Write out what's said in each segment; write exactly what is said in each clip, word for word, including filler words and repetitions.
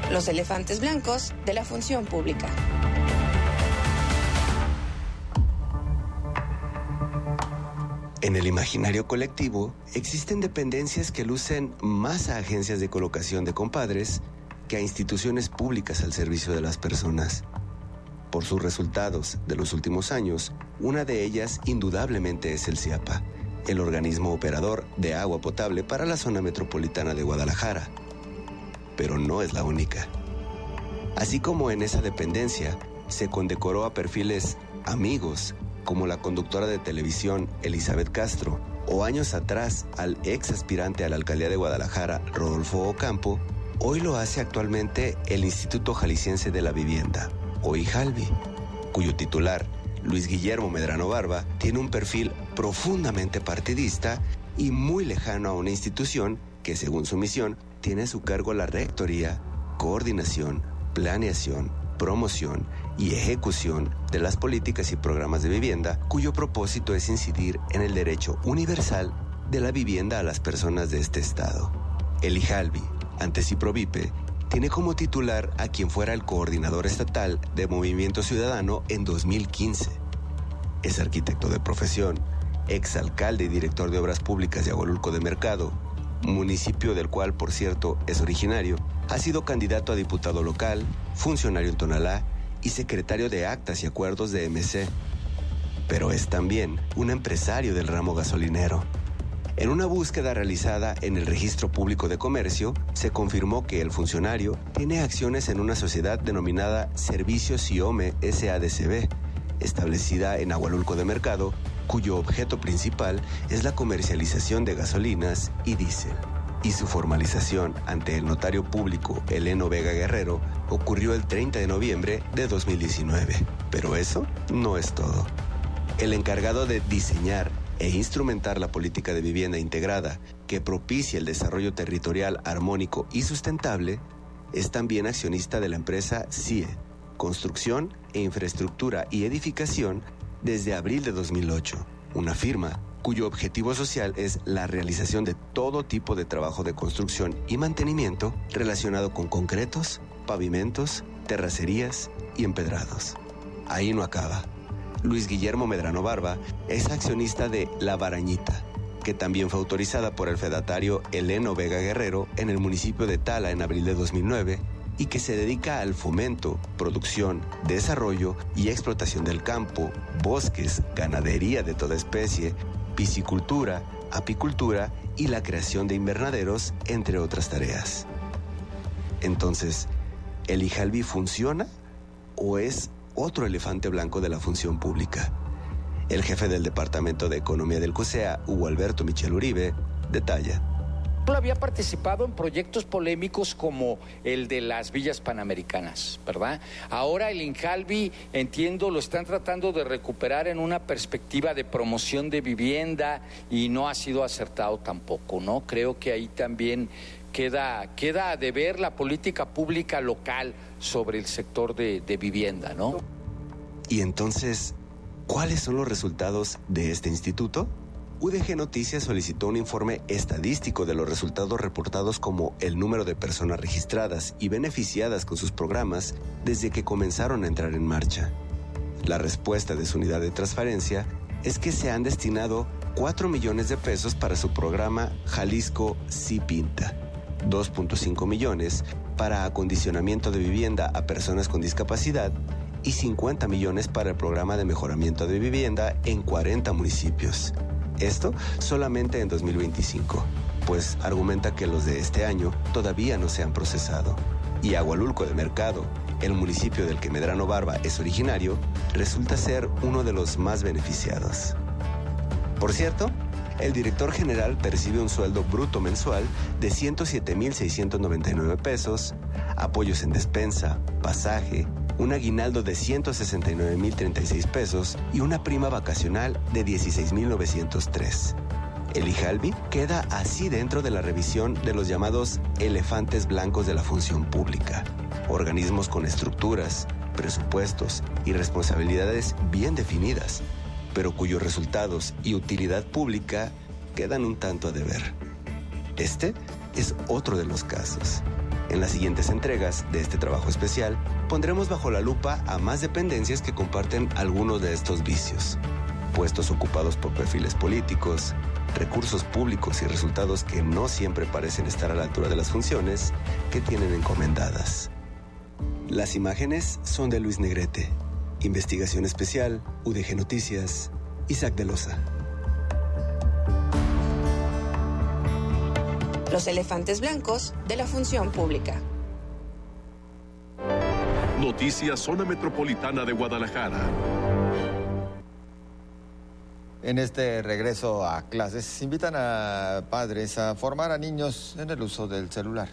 los elefantes blancos de la función pública. En el imaginario colectivo existen dependencias que lucen más a agencias de colocación de compadres que a instituciones públicas al servicio de las personas. Por sus resultados de los últimos años, una de ellas indudablemente es el CIAPA, el organismo operador de agua potable para la zona metropolitana de Guadalajara. Pero no es la única. Así como en esa dependencia se condecoró a perfiles amigos, como la conductora de televisión Elizabeth Castro, o años atrás al ex aspirante a la alcaldía de Guadalajara, Rodolfo Ocampo, hoy lo hace actualmente el Instituto Jalisciense de la Vivienda, o IJALVI, cuyo titular, Luis Guillermo Medrano Barba, tiene un perfil profundamente partidista y muy lejano a una institución que, según su misión, tiene a su cargo la rectoría, coordinación, planeación, promoción y ejecución de las políticas y programas de vivienda, cuyo propósito es incidir en el derecho universal de la vivienda a las personas de este estado. El IJALVI, antes IPROVIPE, tiene como titular a quien fuera el coordinador estatal de Movimiento Ciudadano en dos mil quince. Es arquitecto de profesión, exalcalde y director de Obras Públicas de Agualulco de Mercado, municipio del cual, por cierto, es originario. Ha sido candidato a diputado local, funcionario en Tonalá y secretario de Actas y Acuerdos de M C. Pero es también un empresario del ramo gasolinero. En una búsqueda realizada en el Registro Público de Comercio, se confirmó que el funcionario tiene acciones en una sociedad denominada Servicios Siome S A D C B, establecida en Agualulco de Mercado, cuyo objeto principal es la comercialización de gasolinas y diésel. Y su formalización ante el notario público Eleno Vega Guerrero ocurrió el treinta de noviembre de dos mil diecinueve. Pero eso no es todo. El encargado de diseñar e instrumentar la política de vivienda integrada que propicia el desarrollo territorial armónico y sustentable es también accionista de la empresa C I E, Construcción e Infraestructura y Edificación, desde abril de dos mil ocho, una firma cuyo objetivo social es la realización de todo tipo de trabajo de construcción y mantenimiento relacionado con concretos, pavimentos, terracerías y empedrados. Ahí no acaba. Luis Guillermo Medrano Barba es accionista de La Barañita, que también fue autorizada por el fedatario Eleno Vega Guerrero en el municipio de Tala en abril de dos mil nueve y que se dedica al fomento, producción, desarrollo y explotación del campo, bosques, ganadería de toda especie, piscicultura, apicultura y la creación de invernaderos, entre otras tareas. Entonces, ¿el IJALVI funciona o es otro elefante blanco de la función pública? El jefe del Departamento de Economía del CUSEA, Hugo Alberto Michel Uribe, detalla. Había participado en proyectos polémicos como el de las villas panamericanas, ¿verdad? Ahora el IJALVI, entiendo, lo están tratando de recuperar en una perspectiva de promoción de vivienda y no ha sido acertado tampoco, ¿no? Creo que ahí también queda, queda a deber la política pública local sobre el sector de, de vivienda, ¿no? Y entonces, ¿cuáles son los resultados de este instituto? U D G Noticias solicitó un informe estadístico de los resultados reportados como el número de personas registradas y beneficiadas con sus programas desde que comenzaron a entrar en marcha. La respuesta de su unidad de transferencia es que se han destinado cuatro millones de pesos para su programa Jalisco Sí Pinta, dos punto cinco millones para acondicionamiento de vivienda a personas con discapacidad y cincuenta millones para el programa de mejoramiento de vivienda en cuarenta municipios. Esto solamente en dos mil veinticinco, pues argumenta que los de este año todavía no se han procesado. Y Agualulco de Mercado, el municipio del que Medrano Barba es originario, resulta ser uno de los más beneficiados. Por cierto, el director general percibe un sueldo bruto mensual de ciento siete mil seiscientos noventa y nueve pesos, apoyos en despensa, pasaje, un aguinaldo de ciento sesenta y nueve mil treinta y seis pesos y una prima vacacional de dieciséis mil novecientos tres. El IJALVI queda así dentro de la revisión de los llamados elefantes blancos de la función pública, organismos con estructuras, presupuestos y responsabilidades bien definidas, pero cuyos resultados y utilidad pública quedan un tanto a deber. Este es otro de los casos. En las siguientes entregas de este trabajo especial, pondremos bajo la lupa a más dependencias que comparten algunos de estos vicios. Puestos ocupados por perfiles políticos, recursos públicos y resultados que no siempre parecen estar a la altura de las funciones que tienen encomendadas. Las imágenes son de Luis Negrete. Investigación especial, U D G Noticias, Isaac de Loza. Los elefantes blancos de la función pública. Noticias Zona Metropolitana de Guadalajara. En este regreso a clases, invitan a padres a formar a niños en el uso del celular.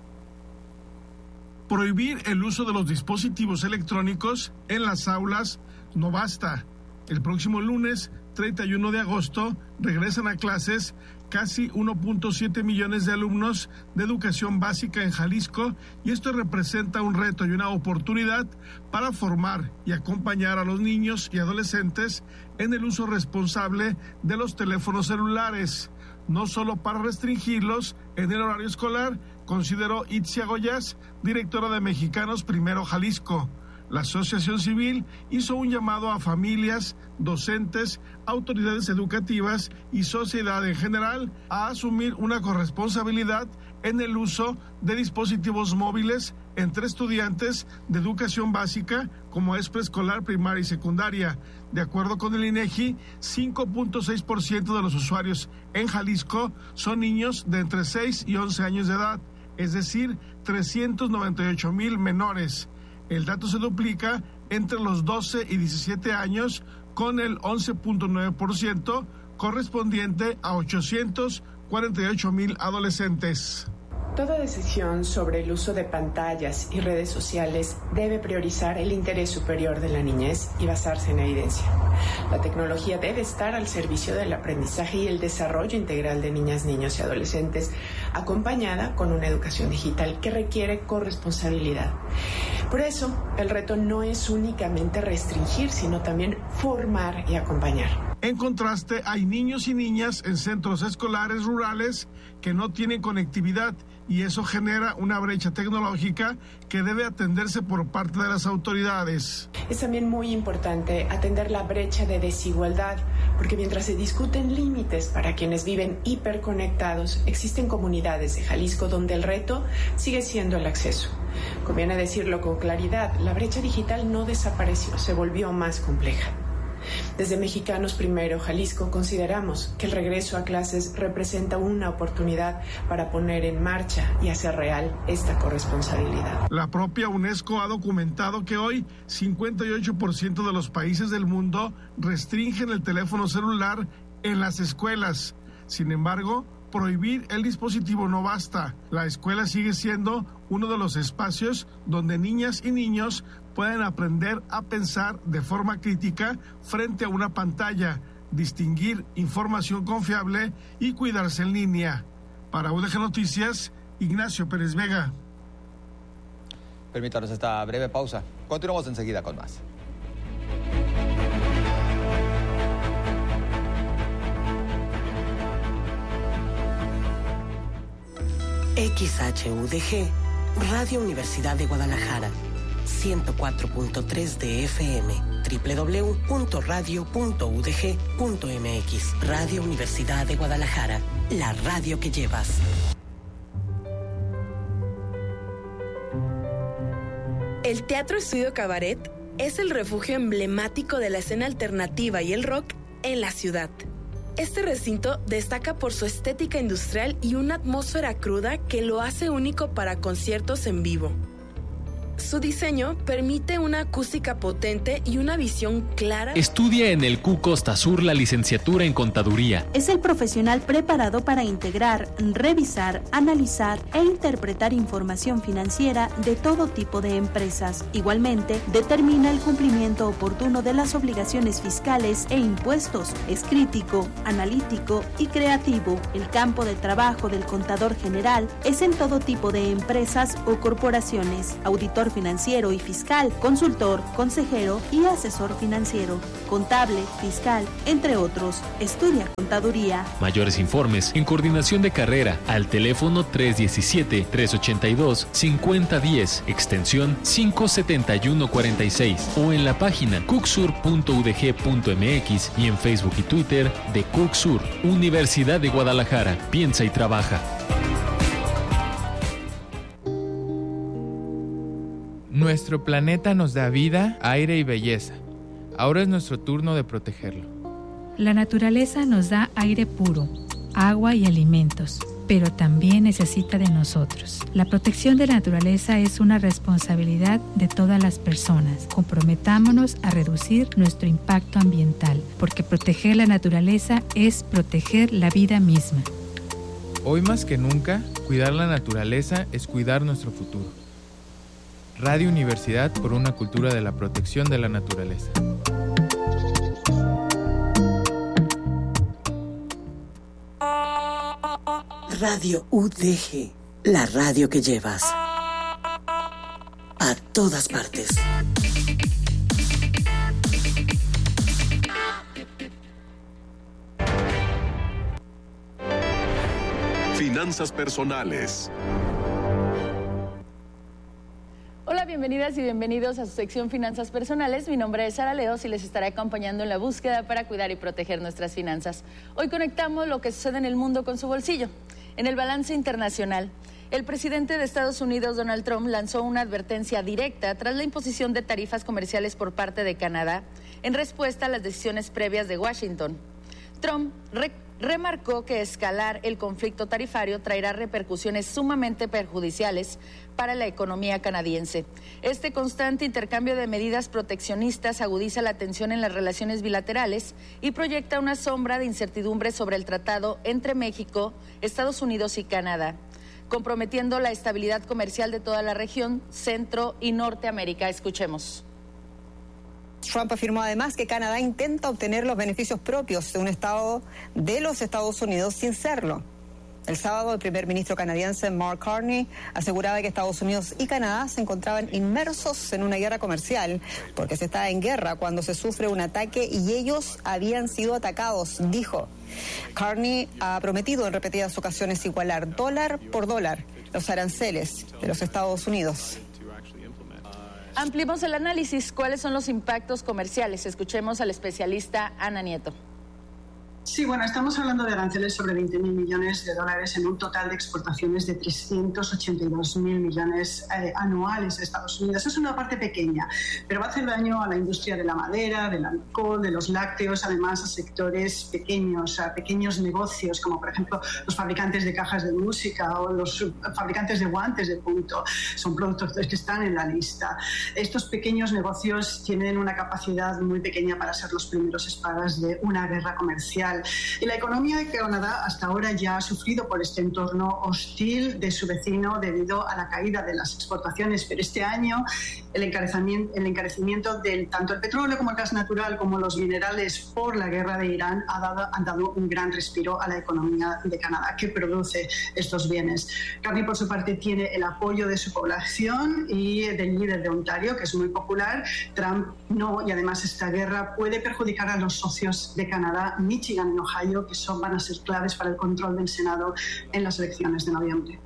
Prohibir el uso de los dispositivos electrónicos en las aulas no basta. El próximo lunes, treinta y uno de agosto, regresan a clases casi uno punto siete millones de alumnos de educación básica en Jalisco, y esto representa un reto y una oportunidad para formar y acompañar a los niños y adolescentes en el uso responsable de los teléfonos celulares, no solo para restringirlos en el horario escolar, consideró Itzia Goyas, directora de Mexicanos Primero Jalisco. La asociación civil hizo un llamado a familias, docentes, autoridades educativas y sociedad en general a asumir una corresponsabilidad en el uso de dispositivos móviles entre estudiantes de educación básica como es preescolar, primaria y secundaria. De acuerdo con el INEGI, cinco punto seis por ciento de los usuarios en Jalisco son niños de entre seis y once años de edad, es decir, trescientos noventa y ocho mil menores. El dato se duplica entre los doce y diecisiete años, con el once punto nueve por ciento correspondiente a ochocientos cuarenta y ocho mil adolescentes. Toda decisión sobre el uso de pantallas y redes sociales debe priorizar el interés superior de la niñez y basarse en evidencia. La tecnología debe estar al servicio del aprendizaje y el desarrollo integral de niñas, niños y adolescentes, acompañada con una educación digital que requiere corresponsabilidad. Por eso, el reto no es únicamente restringir, sino también formar y acompañar. En contraste, hay niños y niñas en centros escolares rurales que no tienen conectividad, y eso genera una brecha tecnológica que debe atenderse por parte de las autoridades. Es también muy importante atender la brecha de desigualdad, porque mientras se discuten límites para quienes viven hiperconectados, existen comunidades de Jalisco donde el reto sigue siendo el acceso. Conviene decirlo con claridad, la brecha digital no desapareció, se volvió más compleja. Desde Mexicanos Primero Jalisco consideramos que el regreso a clases representa una oportunidad para poner en marcha y hacer real esta corresponsabilidad. La propia UNESCO ha documentado que hoy cincuenta y ocho por ciento de los países del mundo restringen el teléfono celular en las escuelas. Sin embargo, prohibir el dispositivo no basta. La escuela sigue siendo uno de los espacios donde niñas y niños pueden aprender a pensar de forma crítica frente a una pantalla, distinguir información confiable y cuidarse en línea. Para U D G Noticias, Ignacio Pérez Vega. Permítanos esta breve pausa. Continuamos enseguida con más. X H U D G, Radio Universidad de Guadalajara, ciento cuatro punto tres de F M, doble u doble u doble u punto radio punto u d g punto m x. Radio Universidad de Guadalajara, la radio que llevas. El Teatro Estudio Cabaret es el refugio emblemático de la escena alternativa y el rock en la ciudad. Este recinto destaca por su estética industrial y una atmósfera cruda que lo hace único para conciertos en vivo. Su diseño permite una acústica potente y una visión clara. Estudia en el C U Costa Sur la licenciatura en Contaduría. Es el profesional preparado para integrar, revisar, analizar e interpretar información financiera de todo tipo de empresas. Igualmente, determina el cumplimiento oportuno de las obligaciones fiscales e impuestos. Es crítico, analítico y creativo. El campo de trabajo del contador general es en todo tipo de empresas o corporaciones. Auditor asesor financiero y fiscal, consultor, consejero y asesor financiero, contable, fiscal, entre otros. Estudia contaduría. Mayores informes en coordinación de carrera al teléfono tres uno siete, tres ocho dos, cinco cero uno cero, extensión cinco siete uno cuatro seis o en la página cucsur punto u d g punto m x y en Facebook y Twitter de Cucsur, Universidad de Guadalajara. Piensa y trabaja. Nuestro planeta nos da vida, aire y belleza. Ahora es nuestro turno de protegerlo. La naturaleza nos da aire puro, agua y alimentos, pero también necesita de nosotros. La protección de la naturaleza es una responsabilidad de todas las personas. Comprometámonos a reducir nuestro impacto ambiental, porque proteger la naturaleza es proteger la vida misma. Hoy más que nunca, cuidar la naturaleza es cuidar nuestro futuro. Radio Universidad por una cultura de la protección de la naturaleza. Radio U D G, la radio que llevas a todas partes. Finanzas personales. Hola, bienvenidas y bienvenidos a su sección Finanzas Personales. Mi nombre es Sara Leos y les estaré acompañando en la búsqueda para cuidar y proteger nuestras finanzas. Hoy conectamos lo que sucede en el mundo con su bolsillo. En el balance internacional, el presidente de Estados Unidos, Donald Trump, lanzó una advertencia directa tras la imposición de tarifas comerciales por parte de Canadá en respuesta a las decisiones previas de Washington. Trump re remarcó que escalar el conflicto tarifario traerá repercusiones sumamente perjudiciales para la economía canadiense. Este constante intercambio de medidas proteccionistas agudiza la tensión en las relaciones bilaterales y proyecta una sombra de incertidumbre sobre el tratado entre México, Estados Unidos y Canadá, comprometiendo la estabilidad comercial de toda la región Centro y Norteamérica. Escuchemos. Trump afirmó además que Canadá intenta obtener los beneficios propios de un Estado de los Estados Unidos sin serlo. El sábado, el primer ministro canadiense Mark Carney aseguraba que Estados Unidos y Canadá se encontraban inmersos en una guerra comercial porque se está en guerra cuando se sufre un ataque y ellos habían sido atacados, dijo. Carney ha prometido en repetidas ocasiones igualar dólar por dólar los aranceles de los Estados Unidos. Ampliemos el análisis. ¿Cuáles son los impactos comerciales? Escuchemos al especialista Ana Nieto. Sí, bueno, estamos hablando de aranceles sobre veinte mil millones de dólares en un total de exportaciones de trescientos ochenta y dos mil millones eh, anuales a Estados Unidos. Es una parte pequeña, pero va a hacer daño a la industria de la madera, del alcohol, de los lácteos, además a sectores pequeños, a pequeños negocios, como por ejemplo los fabricantes de cajas de música o los fabricantes de guantes de punto. Son productos que están en la lista. Estos pequeños negocios tienen una capacidad muy pequeña para ser los primeros espadas de una guerra comercial. Y la economía de Canadá hasta ahora ya ha sufrido por este entorno hostil de su vecino debido a la caída de las exportaciones, pero este año el encarecimiento, el encarecimiento de tanto el petróleo como el gas natural como los minerales por la guerra de Irán ha dado, han dado un gran respiro a la economía de Canadá que produce estos bienes. Carney, por su parte, tiene el apoyo de su población y del líder de Ontario, que es muy popular. Trump no, y además esta guerra puede perjudicar a los socios de Canadá, Michigan en Ohio, que son, van a ser claves para el control del Senado en las elecciones de noviembre.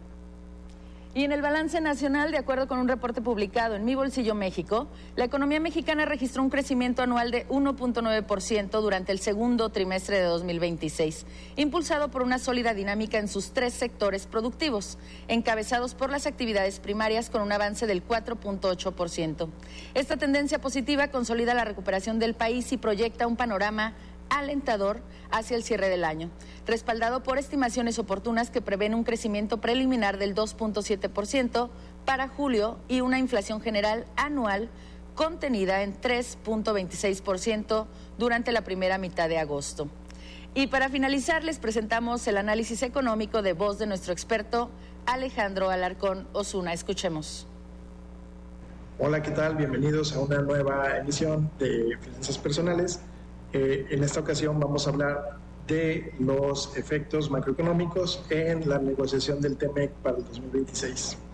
Y en el balance nacional, de acuerdo con un reporte publicado en Mi Bolsillo México, la economía mexicana registró un crecimiento anual de uno punto nueve por ciento durante el segundo trimestre de dos mil veintiséis, impulsado por una sólida dinámica en sus tres sectores productivos, encabezados por las actividades primarias con un avance del cuatro punto ocho por ciento. Esta tendencia positiva consolida la recuperación del país y proyecta un panorama alentador hacia el cierre del año, respaldado por estimaciones oportunas que prevén un crecimiento preliminar del dos punto siete por ciento para julio y una inflación general anual contenida en tres punto veintiséis por ciento durante la primera mitad de agosto. Y para finalizar, les presentamos el análisis económico de voz de nuestro experto Alejandro Alarcón Osuna. Escuchemos. Hola, ¿qué tal? Bienvenidos a una nueva emisión de Finanzas Personales. Eh, en esta ocasión vamos a hablar de los efectos macroeconómicos en la negociación del T M E C para el dos mil veintiséis.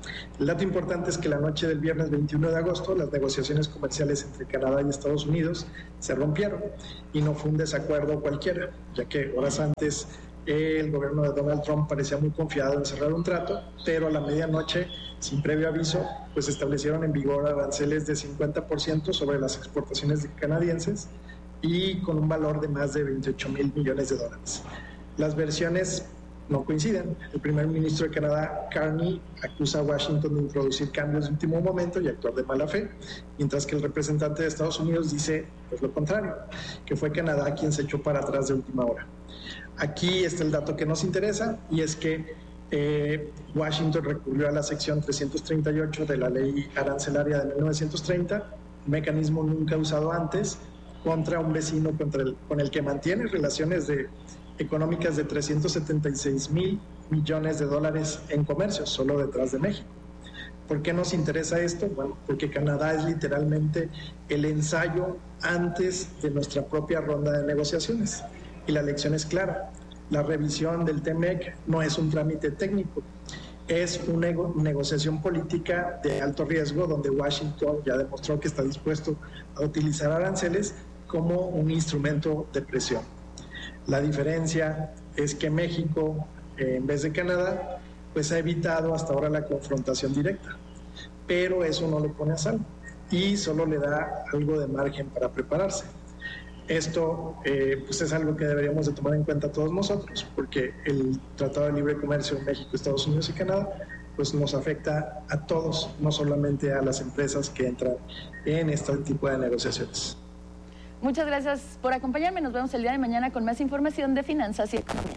El dato importante es que la noche del viernes veintiuno de agosto las negociaciones comerciales entre Canadá y Estados Unidos se rompieron y no fue un desacuerdo cualquiera, ya que horas antes el gobierno de Donald Trump parecía muy confiado en cerrar un trato, pero a la medianoche, sin previo aviso, pues establecieron en vigor aranceles de cincuenta por ciento sobre las exportaciones canadienses y con un valor de más de veintiocho mil millones de dólares. Las versiones no coinciden. El primer ministro de Canadá, Carney, acusa a Washington de introducir cambios de último momento y actuar de mala fe, mientras que el representante de Estados Unidos dice pues lo contrario, que fue Canadá quien se echó para atrás de última hora. Aquí está el dato que nos interesa, y es que eh, Washington recurrió a la sección trescientos treinta y ocho de la ley arancelaria de mil novecientos treinta, un mecanismo nunca usado antes, contra un vecino contra el, con el que mantiene relaciones de, económicas de trescientos setenta y seis mil millones de dólares en comercio, solo detrás de México. ¿Por qué nos interesa esto? Bueno, porque Canadá es literalmente el ensayo antes de nuestra propia ronda de negociaciones. Y la lección es clara: la revisión del T M E C no es un trámite técnico, es una nego- negociación política de alto riesgo, donde Washington ya demostró que está dispuesto a utilizar aranceles como un instrumento de presión. La diferencia es que México, eh, en vez de Canadá, pues ha evitado hasta ahora la confrontación directa, pero eso no lo pone a salvo y solo le da algo de margen para prepararse. Esto eh, pues es algo que deberíamos de tomar en cuenta todos nosotros, porque el Tratado de Libre Comercio de México, Estados Unidos y Canadá pues nos afecta a todos, no solamente a las empresas que entran en este tipo de negociaciones. Muchas gracias por acompañarme. Nos vemos el día de mañana con más información de finanzas y economía.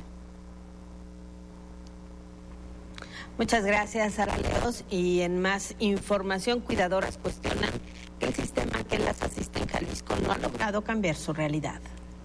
Muchas gracias, Sara Leos. Y en más información, cuidadoras cuestionan que el sistema que las asiste en Jalisco no ha logrado cambiar su realidad.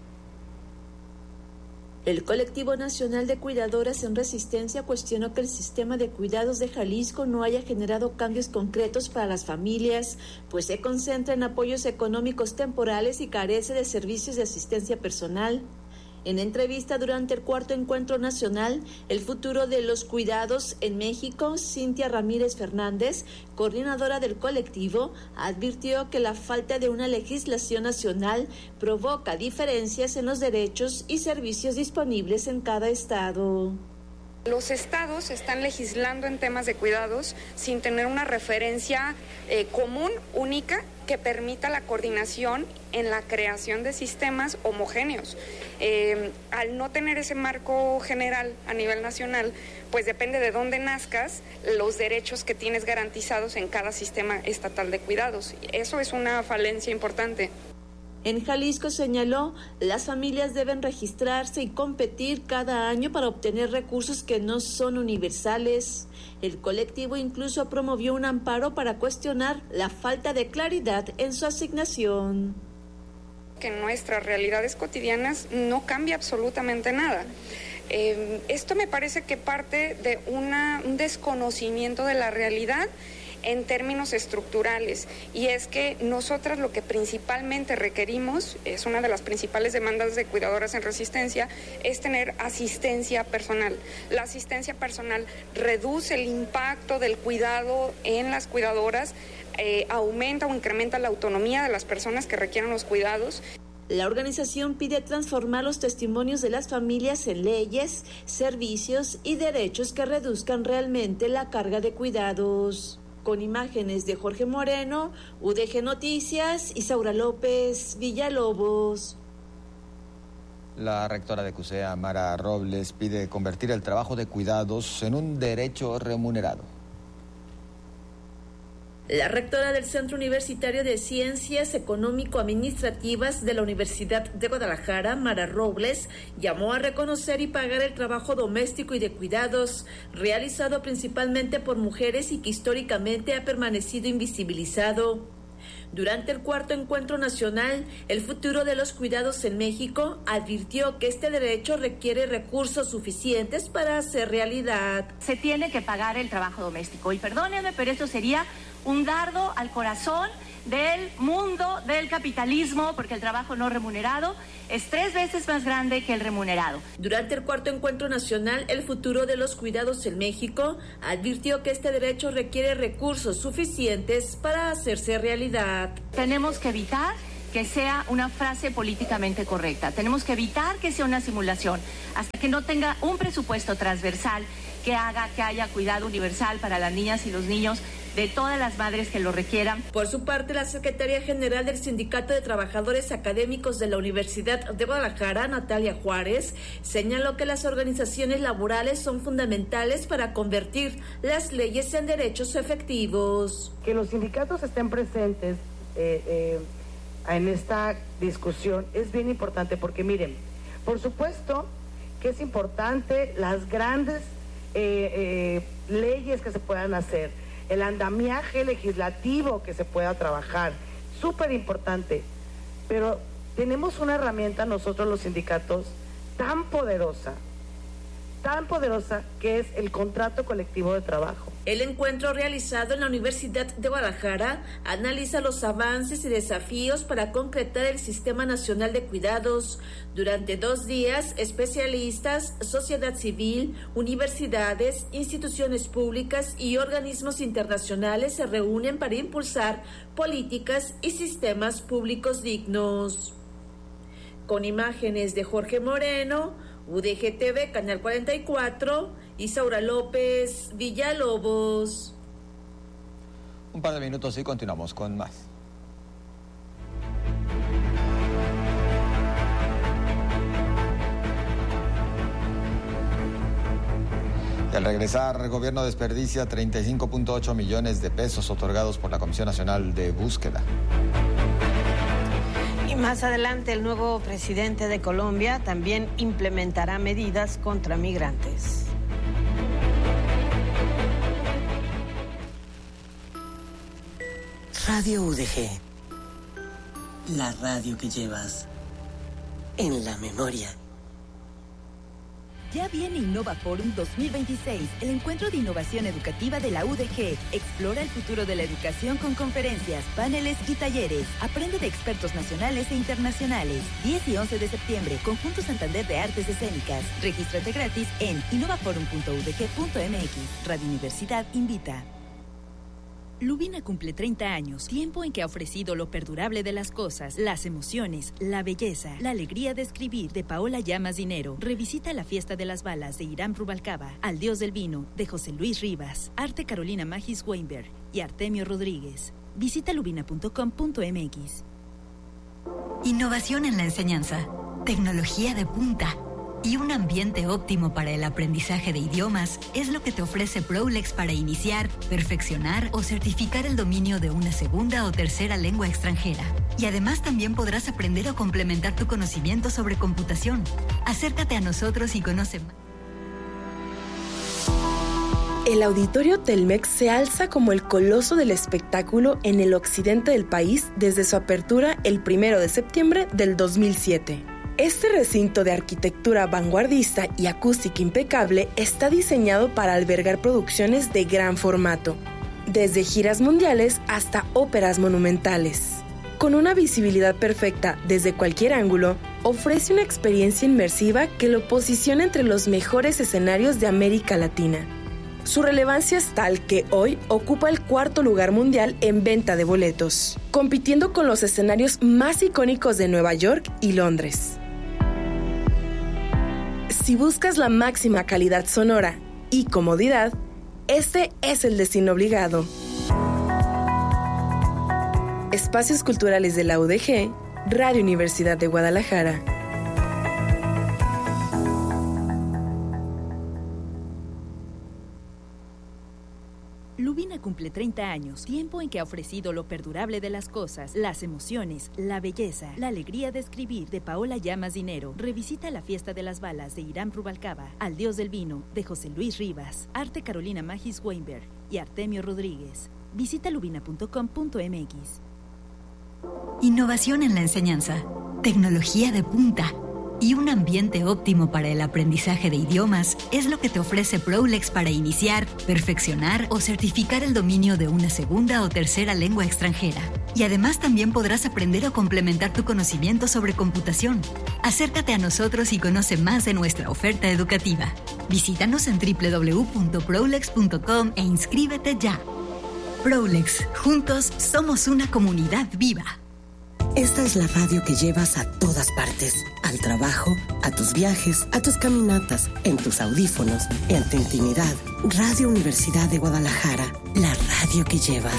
El Colectivo Nacional de Cuidadoras en Resistencia cuestionó que el sistema de cuidados de Jalisco no haya generado cambios concretos para las familias, pues se concentra en apoyos económicos temporales y carece de servicios de asistencia personal. En entrevista durante el cuarto encuentro nacional, El futuro de los cuidados en México, Cintia Ramírez Fernández, coordinadora del colectivo, advirtió que la falta de una legislación nacional provoca diferencias en los derechos y servicios disponibles en cada estado. Los estados están legislando en temas de cuidados sin tener una referencia eh, común, única, que permita la coordinación en la creación de sistemas homogéneos. Eh, al no tener ese marco general a nivel nacional, pues depende de dónde nazcas, los derechos que tienes garantizados en cada sistema estatal de cuidados. Eso es una falencia importante. En Jalisco, señaló, las familias deben registrarse y competir cada año para obtener recursos que no son universales. El colectivo incluso promovió un amparo para cuestionar la falta de claridad en su asignación. Que en nuestras realidades cotidianas no cambia absolutamente nada. Eh, esto me parece que parte de una, un desconocimiento de la realidad en términos estructurales, y es que nosotras lo que principalmente requerimos, es una de las principales demandas de cuidadoras en resistencia, es tener asistencia personal. La asistencia personal reduce el impacto del cuidado en las cuidadoras, eh, aumenta o incrementa la autonomía de las personas que requieren los cuidados. La organización pide transformar los testimonios de las familias en leyes, servicios y derechos que reduzcan realmente la carga de cuidados. Con imágenes de Jorge Moreno, U D G Noticias, Isaura López, Villalobos. La rectora de CUSEA, Mara Robles, pide convertir el trabajo de cuidados en un derecho remunerado. La rectora del Centro Universitario de Ciencias Económico-Administrativas de la Universidad de Guadalajara, Mara Robles, llamó a reconocer y pagar el trabajo doméstico y de cuidados, realizado principalmente por mujeres y que históricamente ha permanecido invisibilizado. Durante el cuarto encuentro nacional, El futuro de los cuidados en México, advirtió que este derecho requiere recursos suficientes para hacer realidad. Se tiene que pagar el trabajo doméstico y perdónenme, pero esto sería un dardo al corazón del mundo del capitalismo, porque el trabajo no remunerado es tres veces más grande que el remunerado. Durante el cuarto encuentro nacional, El futuro de los cuidados en México, advirtió que este derecho requiere recursos suficientes para hacerse realidad. Tenemos que evitar que sea una frase políticamente correcta. Tenemos que evitar que sea una simulación hasta que no tenga un presupuesto transversal que haga que haya cuidado universal para las niñas y los niños de todas las madres que lo requieran. Por su parte, la secretaria general del Sindicato de Trabajadores Académicos de la Universidad de Guadalajara, Natalia Juárez, señaló que las organizaciones laborales son fundamentales para convertir las leyes en derechos efectivos. Que los sindicatos estén presentes eh, eh, en esta discusión es bien importante porque, miren, por supuesto que es importante las grandes eh, eh, leyes que se puedan hacer, el andamiaje legislativo que se pueda trabajar, súper importante, pero tenemos una herramienta nosotros los sindicatos tan poderosa, tan poderosa que es el contrato colectivo de trabajo. El encuentro realizado en la Universidad de Guadalajara analiza los avances y desafíos para concretar el Sistema Nacional de Cuidados. Durante dos días, especialistas, sociedad civil, universidades, instituciones públicas y organismos internacionales se reúnen para impulsar políticas y sistemas públicos dignos. Con imágenes de Jorge Moreno, U D G T V, Canal cuarenta y cuatro, Isaura López, Villalobos. Un par de minutos y continuamos con más. Y al regresar, el gobierno desperdicia treinta y cinco punto ocho millones de pesos otorgados por la Comisión Nacional de Búsqueda. Y más adelante, el nuevo presidente de Colombia también implementará medidas contra migrantes. Radio U D G. La radio que llevas en la memoria. Ya viene Innova Forum dos mil veintiséis, el encuentro de innovación educativa de la U D G. Explora el futuro de la educación con conferencias, paneles y talleres. Aprende de expertos nacionales e internacionales. diez y once de septiembre, Conjunto Santander de Artes Escénicas. Regístrate gratis en innovaforum punto u d g punto m x. Radio Universidad invita. Lubina cumple treinta años, tiempo en que ha ofrecido lo perdurable de las cosas, las emociones, la belleza, la alegría de escribir, de Paola Llamas Dinero. Revisita la fiesta de las balas de Irán Rubalcaba, Al Dios del Vino de José Luis Rivas, Arte Carolina Magis Weinberg y Artemio Rodríguez. Visita lubina punto com punto m x. Innovación en la enseñanza, tecnología de punta y un ambiente óptimo para el aprendizaje de idiomas es lo que te ofrece Prolex para iniciar, perfeccionar o certificar el dominio de una segunda o tercera lengua extranjera. Y además también podrás aprender o complementar tu conocimiento sobre computación. Acércate a nosotros y conoce más. El Auditorio Telmex se alza como el coloso del espectáculo en el occidente del país desde su apertura el primero de septiembre del dos mil siete. Este recinto de arquitectura vanguardista y acústica impecable está diseñado para albergar producciones de gran formato, desde giras mundiales hasta óperas monumentales. Con una visibilidad perfecta desde cualquier ángulo, ofrece una experiencia inmersiva que lo posiciona entre los mejores escenarios de América Latina. Su relevancia es tal que hoy ocupa el cuarto lugar mundial en venta de boletos, compitiendo con los escenarios más icónicos de Nueva York y Londres. Si buscas la máxima calidad sonora y comodidad, este es el destino obligado. Espacios Culturales de la U D G, Radio Universidad de Guadalajara. Lubina cumple treinta años, tiempo en que ha ofrecido lo perdurable de las cosas, las emociones, la belleza, la alegría de escribir de Paola Llamas Dinero. Revisita la fiesta de las balas de Irán Rubalcaba, Al Dios del Vino de José Luis Rivas, Arte Carolina Magis Weinberg y Artemio Rodríguez. Visita lubina punto com punto m x. Innovación en la enseñanza, tecnología de punta y un ambiente óptimo para el aprendizaje de idiomas es lo que te ofrece Prolex para iniciar, perfeccionar o certificar el dominio de una segunda o tercera lengua extranjera. Y además también podrás aprender o complementar tu conocimiento sobre computación. Acércate a nosotros y conoce más de nuestra oferta educativa. Visítanos en doble u doble u doble u punto prolex punto com e inscríbete ya. Prolex, juntos somos una comunidad viva. Esta es la radio que llevas a todas partes, al trabajo, a tus viajes, a tus caminatas, en tus audífonos, en tu intimidad. Radio Universidad de Guadalajara, la radio que llevas.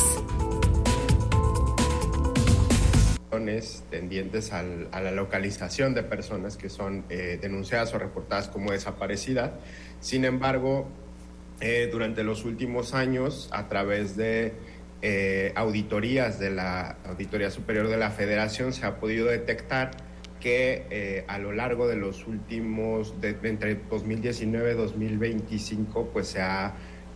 Tendientes al, a la localización de personas que son eh, denunciadas o reportadas como desaparecidas. Sin embargo, eh, durante los últimos años, a través de eh, auditorías de la Auditoría Superior de la Federación, se ha podido detectar que eh, a lo largo de los últimos, de, de entre dos mil diecinueve y dos mil veinticinco, pues se ha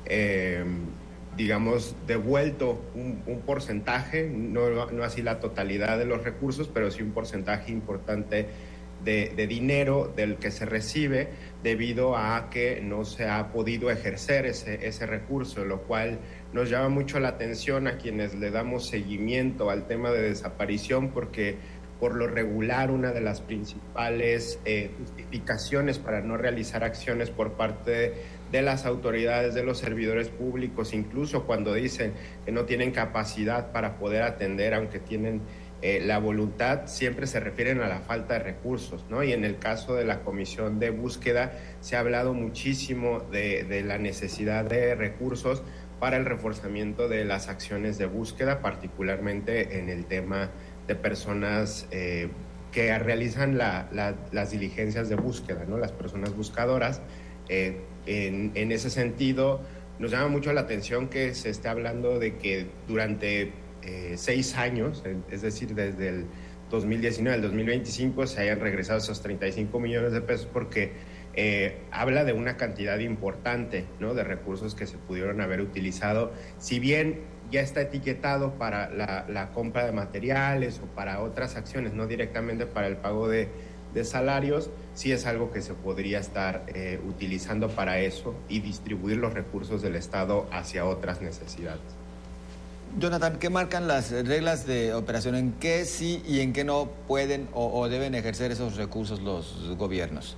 eh, digamos, devuelto un, un porcentaje, no, no así la totalidad de los recursos, pero sí un porcentaje importante de, de dinero del que se recibe debido a que no se ha podido ejercer ese, ese recurso, lo cual nos llama mucho la atención a quienes le damos seguimiento al tema de desaparición, porque por lo regular una de las principales eh, justificaciones para no realizar acciones por parte de, de las autoridades, de los servidores públicos, incluso cuando dicen que no tienen capacidad para poder atender, aunque tienen eh, la voluntad, siempre se refieren a la falta de recursos, ¿no? Y en el caso de la Comisión de Búsqueda se ha hablado muchísimo de, de la necesidad de recursos para el reforzamiento de las acciones de búsqueda, particularmente en el tema de personas eh, que realizan la, la, las diligencias de búsqueda, ¿no? Las personas buscadoras. Eh, en, en ese sentido, nos llama mucho la atención que se esté hablando de que durante eh, seis años, es decir, desde el dos mil diecinueve al dos mil veinticinco, se hayan regresado esos treinta y cinco millones de pesos, porque eh, habla de una cantidad importante, ¿no?, de recursos que se pudieron haber utilizado, si bien ya está etiquetado para la, la compra de materiales o para otras acciones, no directamente para el pago de, de salarios, sí es algo que se podría estar eh, utilizando para eso y distribuir los recursos del Estado hacia otras necesidades. Jonathan, ¿qué marcan las reglas de operación? ¿En qué sí y en qué no pueden o, o deben ejercer esos recursos los gobiernos?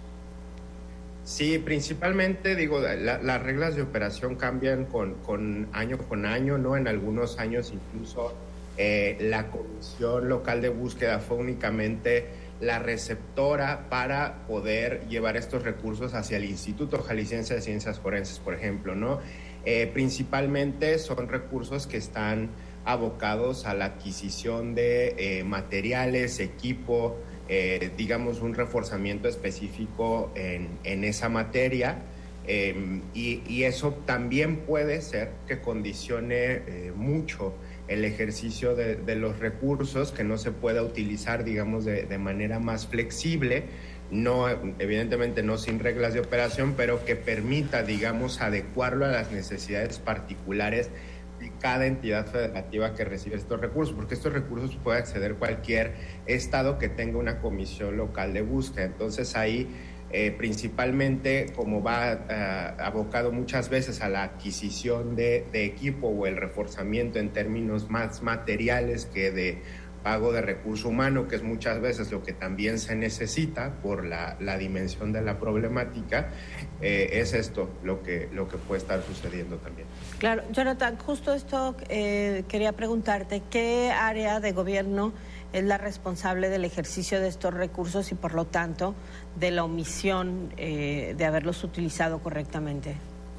Sí, principalmente, digo, la, las reglas de operación cambian con, con año con año, ¿no? En algunos años incluso eh, la Comisión Local de Búsqueda fue únicamente la receptora para poder llevar estos recursos hacia el Instituto Jalisciense de Ciencias Forenses, por ejemplo, ¿no? Eh, principalmente son recursos que están abocados a la adquisición de eh, materiales, equipo, Eh, digamos, un reforzamiento específico en, en esa materia, eh, y, y eso también puede ser que condicione eh, mucho el ejercicio de, de los recursos, que no se pueda utilizar, digamos, de, de manera más flexible, no, evidentemente no sin reglas de operación, pero que permita, digamos, adecuarlo a las necesidades particulares de cada entidad federativa que recibe estos recursos, porque estos recursos puede acceder cualquier estado que tenga una comisión local de búsqueda. Entonces ahí eh, principalmente, como va eh, abocado muchas veces a la adquisición de, de equipo o el reforzamiento en términos más materiales que de pago de recurso humano, que es muchas veces lo que también se necesita por la, la dimensión de la problemática, eh, es esto lo que, lo que puede estar sucediendo también. Claro, Jonathan, justo esto eh, quería preguntarte, ¿qué área de gobierno es la responsable del ejercicio de estos recursos y por lo tanto de la omisión eh, de haberlos utilizado correctamente?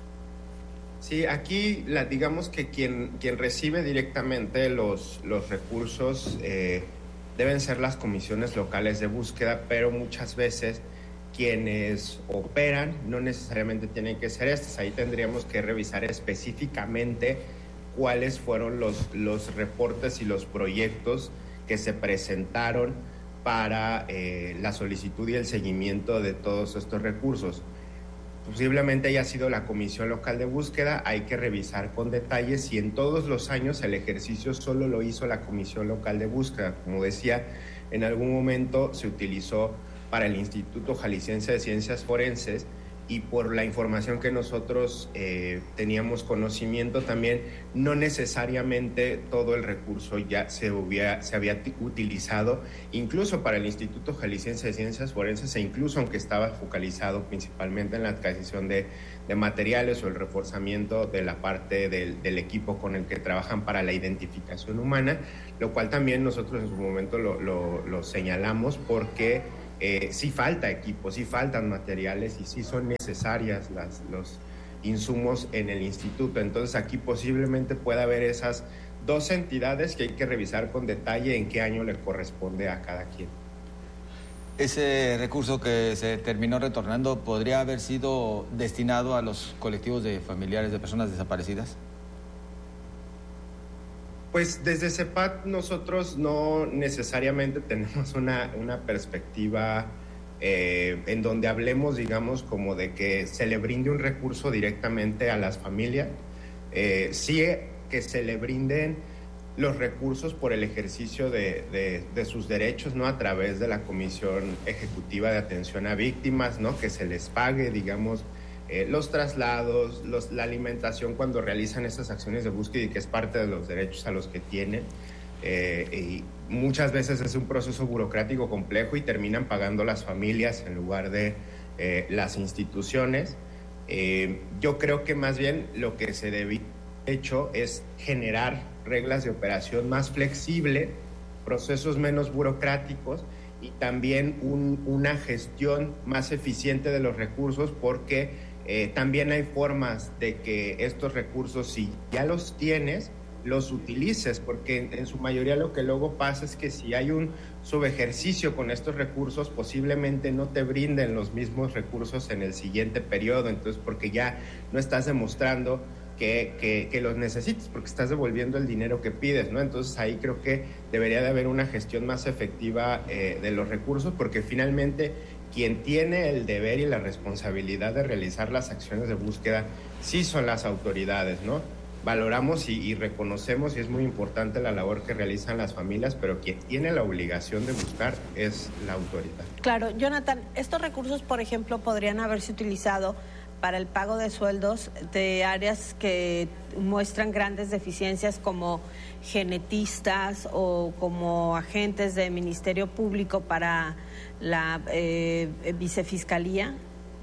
Sí, aquí la, digamos que quien, quien recibe directamente los, los recursos eh, deben ser las comisiones locales de búsqueda, pero muchas veces quienes operan no necesariamente tienen que ser estas. Ahí tendríamos que revisar específicamente cuáles fueron los, los reportes y los proyectos que se presentaron para eh, la solicitud y el seguimiento de todos estos recursos. posiblemente haya sido la Comisión Local de Búsqueda. Hay que revisar con detalle si en todos los años el ejercicio solo lo hizo la Comisión Local de Búsqueda. Como decía, en algún momento se utilizó para el Instituto Jalisciense de Ciencias Forenses, y por la información que nosotros eh, teníamos conocimiento también, no necesariamente todo el recurso ya se, hubiera, se había utilizado, incluso para el Instituto Jalisciense de Ciencias Forenses, e incluso aunque estaba focalizado principalmente en la adquisición de, de materiales o el reforzamiento de la parte del, del equipo con el que trabajan para la identificación humana, lo cual también nosotros en su momento lo, lo, lo señalamos porque Eh, sí falta equipo, sí faltan materiales y sí son necesarias las, los insumos en el instituto. Entonces aquí posiblemente pueda haber esas dos entidades que hay que revisar con detalle en qué año le corresponde a cada quien. ¿Ese recurso que se terminó retornando podría haber sido destinado a los colectivos de familiares de personas desaparecidas? Pues desde CEPAT nosotros no necesariamente tenemos una, una perspectiva eh, en donde hablemos, digamos, como de que se le brinde un recurso directamente a las familias. Eh, sí que se le brinden los recursos por el ejercicio de, de, de sus derechos, ¿no? A través de la Comisión Ejecutiva de Atención a Víctimas, ¿no? Que se les pague, digamos, Eh, los traslados, los, la alimentación cuando realizan estas acciones de búsqueda y que es parte de los derechos a los que tienen. Eh, y muchas veces es un proceso burocrático complejo y terminan pagando las familias en lugar de eh, las instituciones. Eh, yo creo que más bien lo que se debe hecho es generar reglas de operación más flexibles, procesos menos burocráticos y también un, una gestión más eficiente de los recursos, porque Eh, también hay formas de que estos recursos, si ya los tienes, los utilices, porque en, en su mayoría lo que luego pasa es que si hay un subejercicio con estos recursos, posiblemente no te brinden los mismos recursos en el siguiente periodo, entonces porque ya no estás demostrando que, que, que los necesites, porque estás devolviendo el dinero que pides, ¿no? Entonces ahí creo que debería de haber una gestión más efectiva eh, de los recursos, porque finalmente quien tiene el deber y la responsabilidad de realizar las acciones de búsqueda sí son las autoridades, ¿no? Valoramos y, y reconocemos, y es muy importante la labor que realizan las familias, pero quien tiene la obligación de buscar es la autoridad. Claro, Jonathan, estos recursos, por ejemplo, podrían haberse utilizado para el pago de sueldos de áreas que muestran grandes deficiencias como genetistas o como agentes del Ministerio Público para la eh, vicefiscalía.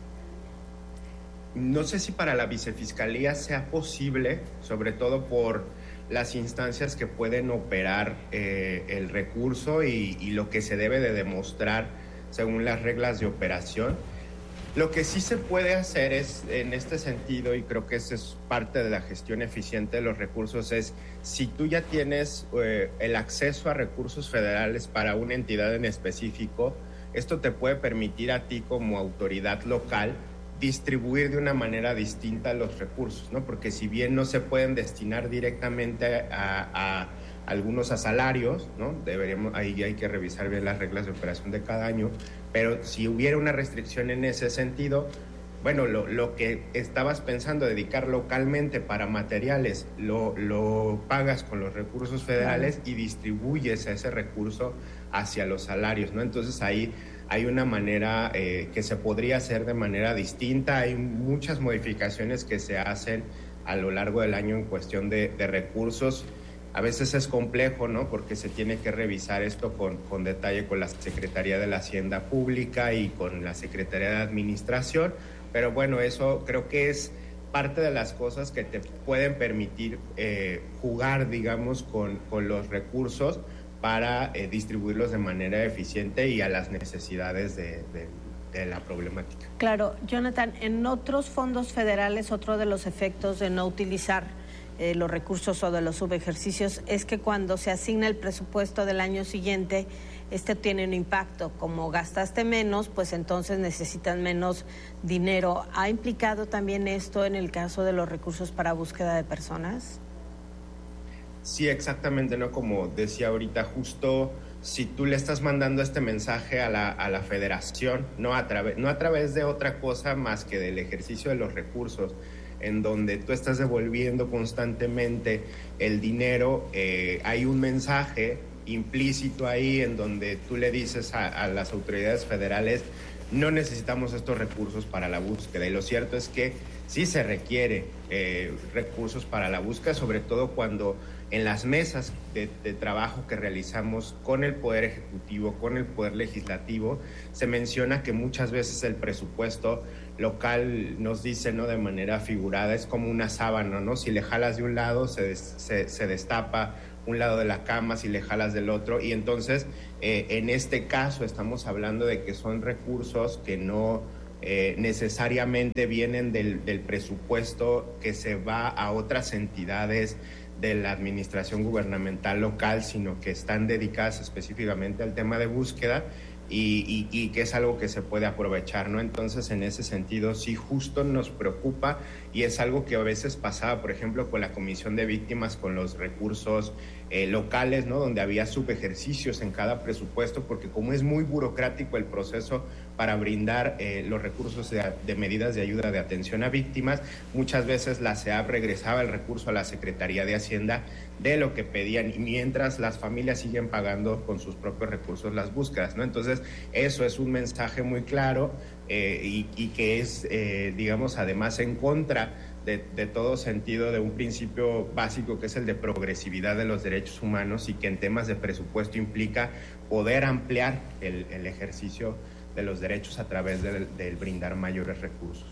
No sé si para la vicefiscalía sea posible, sobre todo por las instancias que pueden operar eh, el recurso y, y lo que se debe de demostrar según las reglas de operación. Lo que sí se puede hacer es, en este sentido, y creo que esa es parte de la gestión eficiente de los recursos, es si tú ya tienes eh, el acceso a recursos federales para una entidad en específico, esto te puede permitir a ti como autoridad local distribuir de una manera distinta los recursos, ¿no? Porque si bien no se pueden destinar directamente a, a algunos a salarios, ¿no? Deberíamos, ahí hay que revisar bien las reglas de operación de cada año, pero si hubiera una restricción en ese sentido, bueno, lo, lo que estabas pensando dedicar localmente para materiales, lo, lo pagas con los recursos federales y distribuyes ese recurso hacia los salarios, ¿no? Entonces ahí hay una manera eh, que se podría hacer de manera distinta. Hay muchas modificaciones que se hacen a lo largo del año en cuestión de, de recursos. A veces es complejo, ¿no? Porque se tiene que revisar esto con, con detalle con la Secretaría de la Hacienda Pública y con la Secretaría de Administración, pero bueno, eso creo que es parte de las cosas que te pueden permitir eh, jugar, digamos, con, con los recursos para eh, distribuirlos de manera eficiente y a las necesidades de, de, de la problemática. Claro, Jonathan, en otros fondos federales, otro de los efectos de no utilizar eh, los recursos o de los subejercicios es que cuando se asigna el presupuesto del año siguiente, este tiene un impacto. Como gastaste menos, pues entonces necesitan menos dinero. ¿Ha implicado también esto en el caso de los recursos para búsqueda de personas? Sí, exactamente, ¿no? Como decía ahorita, justo si tú le estás mandando este mensaje a la, a la federación, no a, través, no a través de otra cosa más que del ejercicio de los recursos, en donde tú estás devolviendo constantemente el dinero, eh, hay un mensaje implícito ahí en donde tú le dices a, a las autoridades federales, no necesitamos estos recursos para la búsqueda. Y lo cierto es que sí se requiere eh, recursos para la búsqueda, sobre todo cuando en las mesas de, de trabajo que realizamos con el Poder Ejecutivo, con el Poder Legislativo, se menciona que muchas veces el presupuesto local, nos dice, ¿no?, de manera figurada, es como una sábana, ¿no? Si le jalas de un lado, se, des, se, se destapa un lado de la cama, si le jalas del otro, y entonces eh, en este caso estamos hablando de que son recursos que no eh, necesariamente vienen del, del presupuesto que se va a otras entidades de la administración gubernamental local, sino que están dedicadas específicamente al tema de búsqueda y, y, y que es algo que se puede aprovechar, ¿no? Entonces, en ese sentido, sí, justo nos preocupa, y es algo que a veces pasaba, por ejemplo, con la Comisión de Víctimas, con los recursos eh, locales, ¿no?, donde había subejercicios en cada presupuesto, porque como es muy burocrático el proceso para brindar eh, los recursos de, de medidas de ayuda de atención a víctimas, muchas veces la C E A P regresaba el recurso a la Secretaría de Hacienda de lo que pedían, y mientras las familias siguen pagando con sus propios recursos las búsquedas, ¿no? Entonces, eso es un mensaje muy claro eh, y, y que es, eh, digamos, además en contra de, de todo sentido de un principio básico que es el de progresividad de los derechos humanos, y que en temas de presupuesto implica poder ampliar el, el ejercicio de los derechos a través del, del brindar mayores recursos.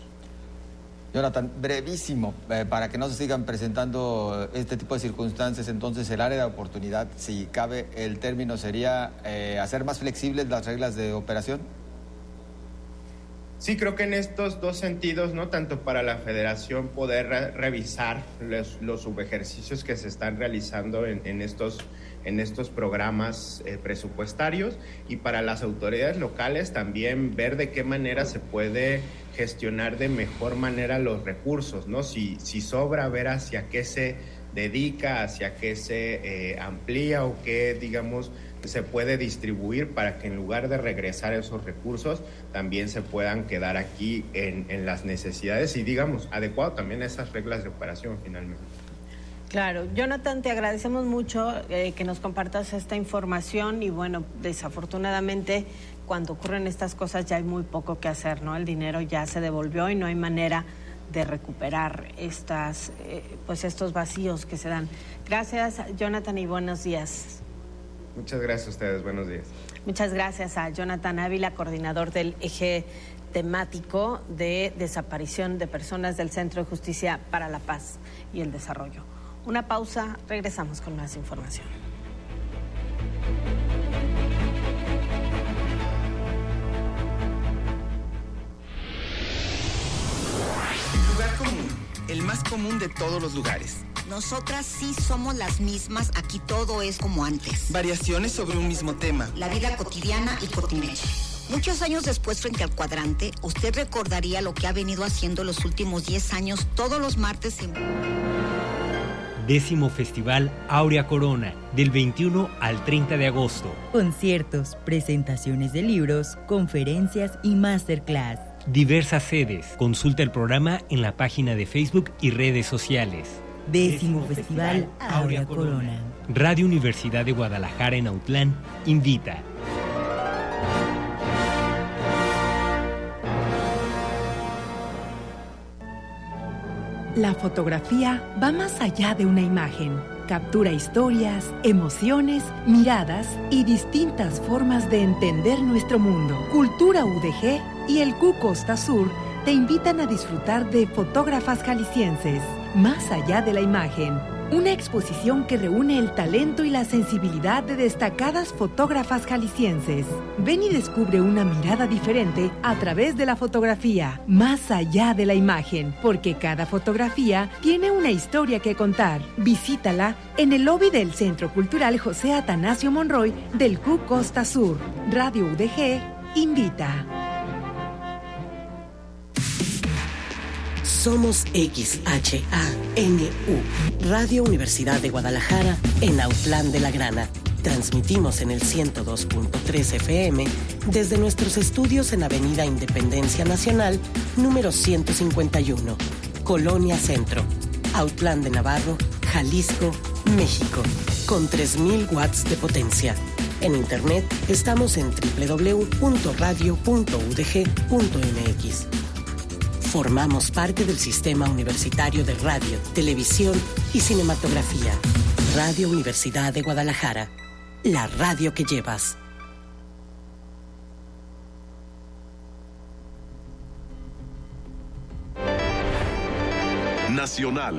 Jonathan, brevísimo, eh, para que no se sigan presentando este tipo de circunstancias, entonces el área de oportunidad, si cabe el término, sería eh, hacer más flexibles las reglas de operación. Sí, creo que en estos dos sentidos, ¿no?, tanto para la federación poder re revisar los, los subejercicios que se están realizando en, en estos en estos programas eh, presupuestarios, y para las autoridades locales también ver de qué manera se puede gestionar de mejor manera los recursos, ¿no? Si, si sobra, ver hacia qué se dedica, hacia qué se eh, amplía o qué, digamos, se puede distribuir para que en lugar de regresar esos recursos también se puedan quedar aquí en, en las necesidades y, digamos, adecuado también a esas reglas de operación finalmente. Claro. Jonathan, te agradecemos mucho eh, que nos compartas esta información, y bueno, desafortunadamente cuando ocurren estas cosas ya hay muy poco que hacer, ¿no? El dinero ya se devolvió y no hay manera de recuperar estas, eh, pues estos vacíos que se dan. Gracias, Jonathan, y buenos días. Muchas gracias a ustedes, buenos días. Muchas gracias a Jonathan Ávila, coordinador del eje temático de desaparición de personas del Centro de Justicia para la Paz y el Desarrollo. Una pausa, regresamos con más información. Lugar común, el más común de todos los lugares. Nosotras sí somos las mismas, aquí todo es como antes. Variaciones sobre un mismo tema. La vida cotidiana y cotimeche. Muchos años después, frente al cuadrante, usted recordaría lo que ha venido haciendo los últimos diez años, todos los martes en... Décimo Festival Áurea Corona, del veintiuno al treinta de agosto. Conciertos, presentaciones de libros, conferencias y masterclass. Diversas sedes. Consulta el programa en la página de Facebook y redes sociales. Décimo Festival Áurea Corona. Radio Universidad de Guadalajara en Autlán invita. La fotografía va más allá de una imagen. Captura historias, emociones, miradas y distintas formas de entender nuestro mundo. Cultura U D G y el Q Costa Sur te invitan a disfrutar de Fotógrafas Jaliscienses, más allá de la imagen. Una exposición que reúne el talento y la sensibilidad de destacadas fotógrafas jaliscienses. Ven y descubre una mirada diferente a través de la fotografía, más allá de la imagen, porque cada fotografía tiene una historia que contar. Visítala en el lobby del Centro Cultural José Atanasio Monroy del Q Costa Sur. Radio U D G invita. Somos X H A N U, Radio Universidad de Guadalajara, en Autlán de la Grana. Transmitimos en el ciento dos punto tres F M desde nuestros estudios en Avenida Independencia Nacional, número ciento cincuenta y uno, Colonia Centro, Autlán de Navarro, Jalisco, México, con tres mil watts de potencia. En internet estamos en doble u doble u doble u punto radio punto u d g punto m x. Formamos parte del Sistema Universitario de Radio, Televisión y Cinematografía. Radio Universidad de Guadalajara. La radio que llevas. Nacional.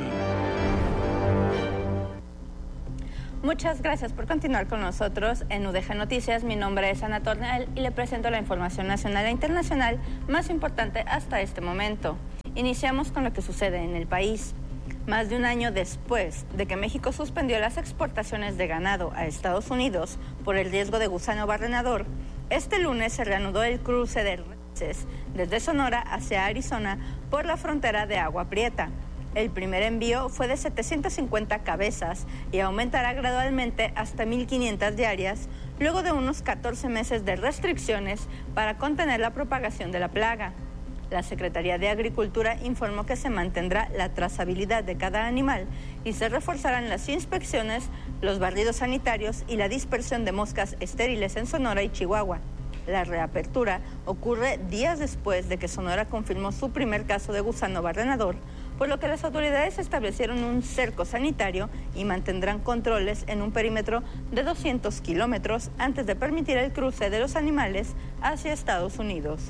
Muchas gracias por continuar con nosotros en U D G Noticias. Mi nombre es Ana Tornel y le presento la información nacional e internacional más importante hasta este momento. Iniciamos con lo que sucede en el país. Más de un año después de que México suspendió las exportaciones de ganado a Estados Unidos por el riesgo de gusano barrenador, este lunes se reanudó el cruce de reses desde Sonora hacia Arizona por la frontera de Agua Prieta. El primer envío fue de setecientas cincuenta cabezas y aumentará gradualmente hasta mil quinientas diarias, luego de unos catorce meses de restricciones para contener la propagación de la plaga. La Secretaría de Agricultura informó que se mantendrá la trazabilidad de cada animal y se reforzarán las inspecciones, los barridos sanitarios y la dispersión de moscas estériles en Sonora y Chihuahua. La reapertura ocurre días después de que Sonora confirmó su primer caso de gusano barrenador, por lo que las autoridades establecieron un cerco sanitario y mantendrán controles en un perímetro de doscientos kilómetros antes de permitir el cruce de los animales hacia Estados Unidos.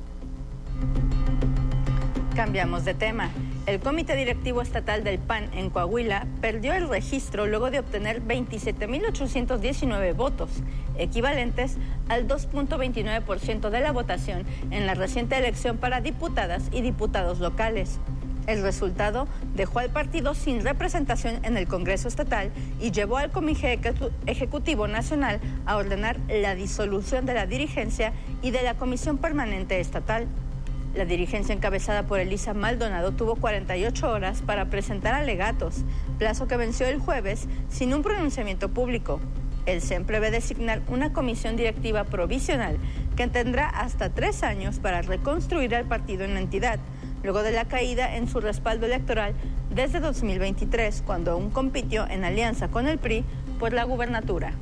Cambiamos de tema. El Comité Directivo Estatal del P A N en Coahuila perdió el registro luego de obtener veintisiete mil ochocientos diecinueve votos, equivalentes al dos punto veintinueve por ciento de la votación en la reciente elección para diputadas y diputados locales. El resultado dejó al partido sin representación en el Congreso Estatal y llevó al Comité Ejecutivo Nacional a ordenar la disolución de la dirigencia y de la Comisión Permanente Estatal. La dirigencia encabezada por Elisa Maldonado tuvo cuarenta y ocho horas para presentar alegatos, plazo que venció el jueves sin un pronunciamiento público. El C E N prevé designar una comisión directiva provisional que tendrá hasta tres años para reconstruir al partido en la entidad, luego de la caída en su respaldo electoral desde dos mil veintitrés, cuando aún compitió en alianza con el P R I por la gubernatura.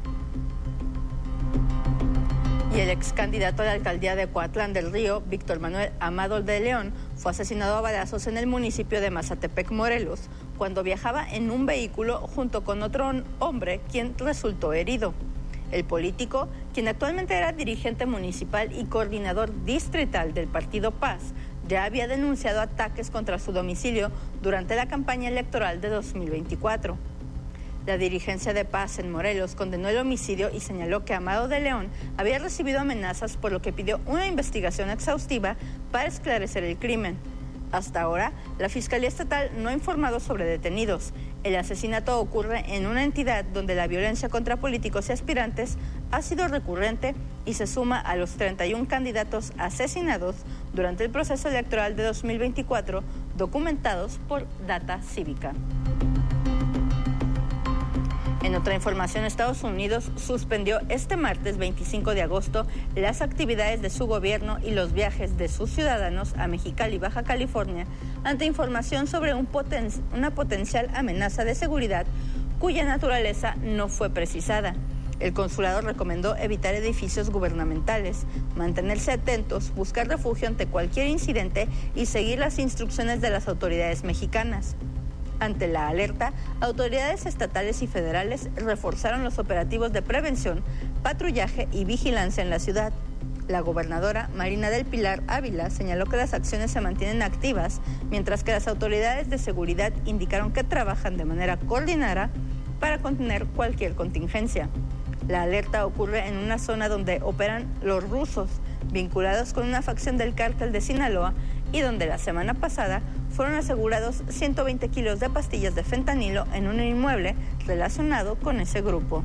Y el ex candidato a la alcaldía de Coatlán del Río, Víctor Manuel Amado de León, fue asesinado a balazos en el municipio de Mazatepec, Morelos, cuando viajaba en un vehículo junto con otro hombre, quien resultó herido. El político, quien actualmente era dirigente municipal y coordinador distrital del partido Paz, ya había denunciado ataques contra su domicilio durante la campaña electoral de dos mil veinticuatro. La dirigencia de Paz en Morelos condenó el homicidio y señaló que Amado de León había recibido amenazas, por lo que pidió una investigación exhaustiva para esclarecer el crimen. Hasta ahora, la Fiscalía Estatal no ha informado sobre detenidos. El asesinato ocurre en una entidad donde la violencia contra políticos y aspirantes ha sido recurrente y se suma a los treinta y un candidatos asesinados durante el proceso electoral de dos mil veinticuatro, documentados por Data Cívica. En otra información, Estados Unidos suspendió este martes veinticinco de agosto las actividades de su gobierno y los viajes de sus ciudadanos a Mexicali y Baja California ante información sobre un poten- una potencial amenaza de seguridad cuya naturaleza no fue precisada. El consulado recomendó evitar edificios gubernamentales, mantenerse atentos, buscar refugio ante cualquier incidente y seguir las instrucciones de las autoridades mexicanas. Ante la alerta, autoridades estatales y federales reforzaron los operativos de prevención, patrullaje y vigilancia en la ciudad. La gobernadora Marina del Pilar Ávila señaló que las acciones se mantienen activas, mientras que las autoridades de seguridad indicaron que trabajan de manera coordinada para contener cualquier contingencia. La alerta ocurre en una zona donde operan los rusos, vinculados con una facción del cártel de Sinaloa, y donde la semana pasada fueron asegurados ciento veinte kilos de pastillas de fentanilo en un inmueble relacionado con ese grupo.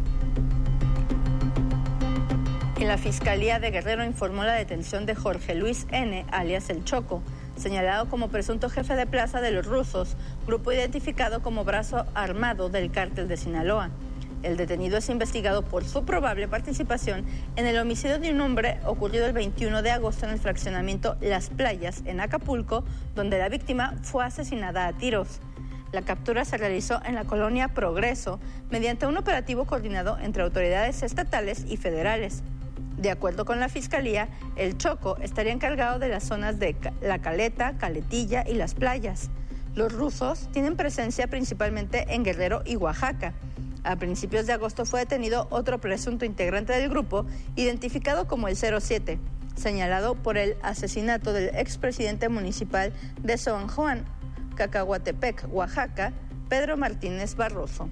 Y la Fiscalía de Guerrero informó la detención de Jorge Luis N., alias El Choco, señalado como presunto jefe de plaza de los rusos, grupo identificado como brazo armado del cártel de Sinaloa. El detenido es investigado por su probable participación en el homicidio de un hombre ocurrido el veintiuno de agosto en el fraccionamiento Las Playas, en Acapulco, donde la víctima fue asesinada a tiros. La captura se realizó en la colonia Progreso mediante un operativo coordinado entre autoridades estatales y federales. De acuerdo con la Fiscalía, el Choco estaría encargado de las zonas de La Caleta, Caletilla y Las Playas. Los rusos tienen presencia principalmente en Guerrero y Oaxaca. A principios de agosto fue detenido otro presunto integrante del grupo, identificado como el cero siete, señalado por el asesinato del expresidente municipal de San Juan, Cacahuatepec, Oaxaca, Pedro Martínez Barroso.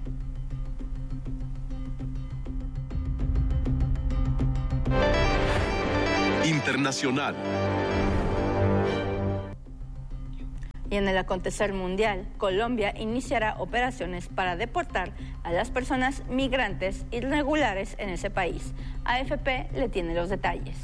Internacional. Y en el acontecer mundial, Colombia iniciará operaciones para deportar a las personas migrantes irregulares en ese país. A F P le tiene los detalles.